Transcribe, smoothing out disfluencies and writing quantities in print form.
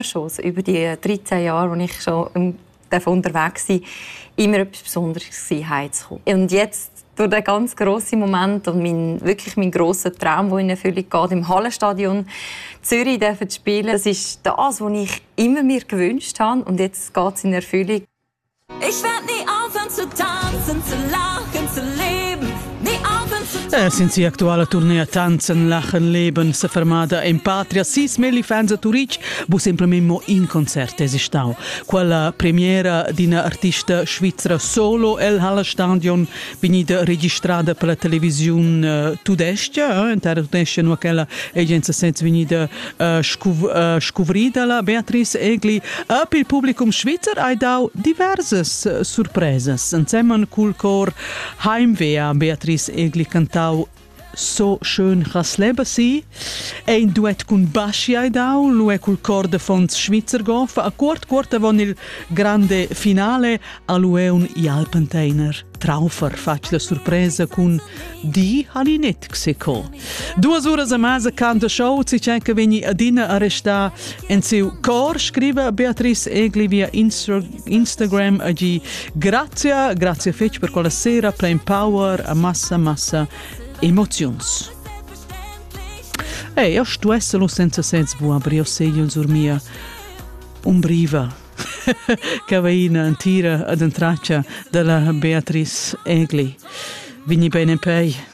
schon über die 13 Jahre, als ich schon unterwegs war, immer etwas Besonderes gewesen, heimzukommen. Und jetzt, durch den ganz grossen Moment und mein grosser Traum, der in Erfüllung geht, im Hallenstadion Zürich zu spielen, das ist das, was ich immer mir gewünscht habe. Und jetzt geht es in Erfüllung. Ich werde nie aufhören zu tanzen, zu lachen, zu leben. Nie aufhören zu Since actuala tournea Tanzen, Lachen, Leben se fermada in Patria, 6.000 fans a Turic, bu semplicemente in concert esistau. Quella premiera di una artista svizzera solo el Hallenstadion venida registrata per la televisione tudestia, intera tudestia no aquela agenza senza venida scovrida la Beatrice Egli, per il publicum svizzer hai dau diverses surpresas. Insieme col cor Heimweh Beatrice Egli cantau So schön chas leben si. Ein duet con Baschi ai dau, lui col cor de Fons Schweizer Goff, a quart von il grande finale, a lui un Jalpenteiner Traufer, fac la sorpresa con di Halinet Xeco. 2 ore a mese canta show, si c'è che veni adina a resta in seu cor, scrive Beatrice Egli via Instagram agi grazie fec per quella sera, plain power, a massa emozions. Io sto essendo senza senso buon, ma io seglio sur mia umbriva che va in tira ad entraccia della Beatrice Egli. Vini bene pei.